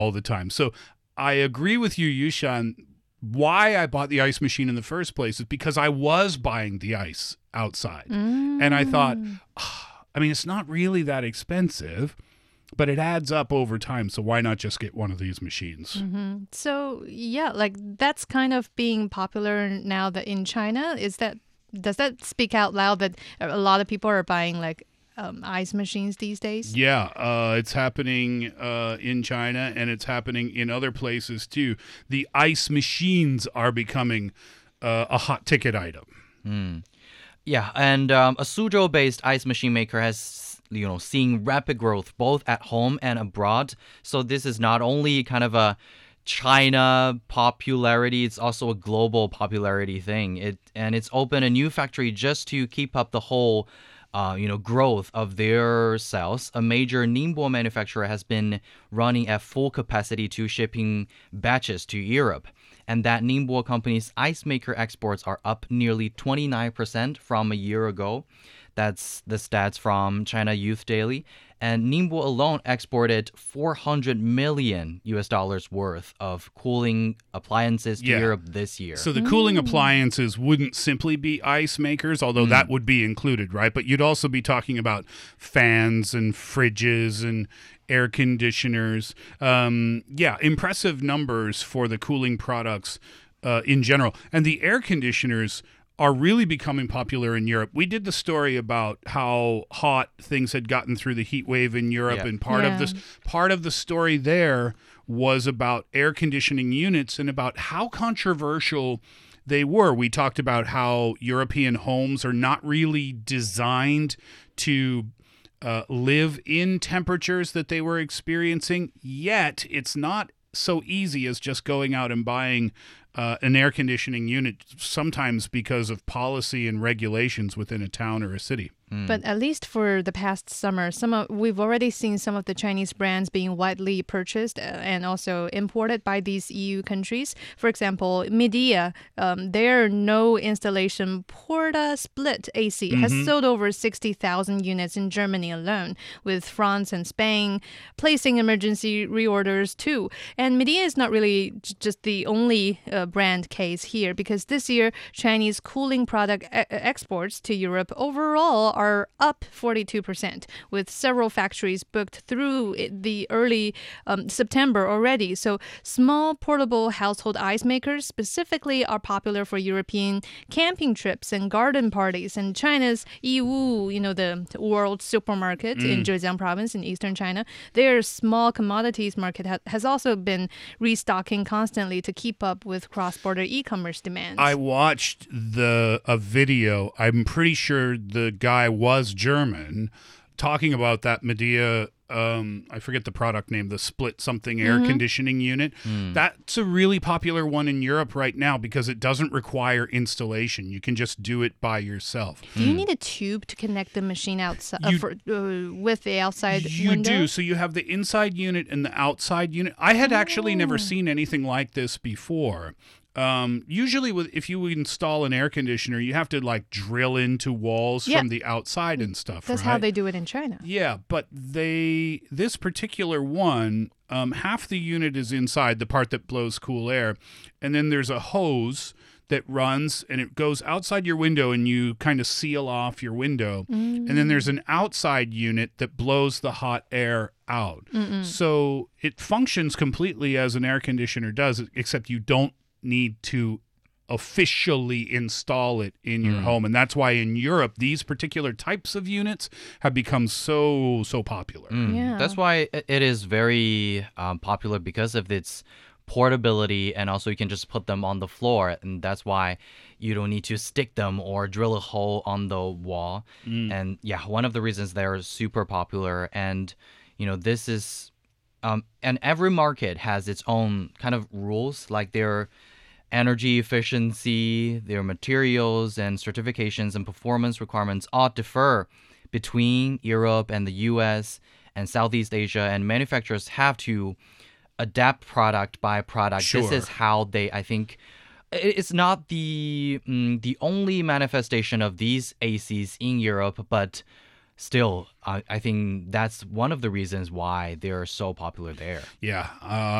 all the time. So I agree with you, Yushan. Why I bought the ice machine in the first place is because I was buying the ice outside. And I thought, I mean, it's not really that expensive, but it adds up over time. So why not just get one of these machines? So, yeah, like that's kind of being popular now that in China. Does that speak out loud that a lot of people are buying like ice machines these days? Yeah, it's happening in China, and it's happening in other places too. The ice machines are becoming a hot ticket item. Yeah, and a Suzhou-based ice machine maker has seeing rapid growth both at home and abroad. So this is not only kind of a China popularity, it's also a global popularity thing. It's opened a new factory just to keep up the whole growth of their sales. A major Ningbo manufacturer has been running at full capacity to shipping batches to Europe. And that Ningbo company's ice maker exports are up nearly 29% from a year ago. That's the stats from China Youth Daily. And Ningbo alone exported $400 million worth of cooling appliances to Europe this year. So the cooling appliances wouldn't simply be ice makers, although that would be included, right? But you'd also be talking about fans and fridges and air conditioners. Impressive numbers for the cooling products in general. And the air conditioners are really becoming popular in Europe. We did the story about how hot things had gotten through the heat wave in Europe, and part of the story there was about air conditioning units and about how controversial they were. We talked about how European homes are not really designed to live in temperatures that they were experiencing, yet it's not so easy as just going out and buying an air conditioning unit, sometimes because of policy and regulations within a town or a city. But at least for the past summer, we've already seen some of the Chinese brands being widely purchased and also imported by these EU countries. For example, Midea, their no installation Porta Split AC has sold over 60,000 units in Germany alone, with France and Spain placing emergency reorders too. And Midea is not really just the only brand case here, because this year Chinese cooling product exports to Europe overall are up 42%, with several factories booked through the early September already. So small portable household ice makers specifically are popular for European camping trips and garden parties. And China's Yiwu, the world supermarket in Zhejiang province in eastern China, their small commodities market has also been restocking constantly to keep up with cross-border e-commerce demands. I watched a video. I'm pretty sure the guy was German, talking about that Midea, I forget the product name, the split something air conditioning unit. That's a really popular one in Europe right now because it doesn't require installation. You can just do it by yourself. Do you need a tube to connect the machine outside with the outside window? You do. So you have the inside unit and the outside unit. I had actually never seen anything like this before. Usually if you install an air conditioner, you have to like drill into walls from the outside and stuff. That's how they do it in China. Yeah, but this particular one, half the unit is inside, the part that blows cool air, and then there's a hose that runs and it goes outside your window and you kind of seal off your window. And then there's an outside unit that blows the hot air out. So it functions completely as an air conditioner does, except you don't need to officially install it in your home. And that's why in Europe, these particular types of units have become so popular. Yeah. That's why it is very popular, because of its portability, and also you can just put them on the floor, and that's why you don't need to stick them or drill a hole on the wall. And one of the reasons they're super popular. And this is and every market has its own kind of rules, like their energy efficiency, their materials and certifications and performance requirements all differ between Europe and the US and Southeast Asia, and manufacturers have to adapt product by product. Sure. This is how I think, it's not the only manifestation of these ACs in Europe, but still, I think that's one of the reasons why they're so popular there. Yeah.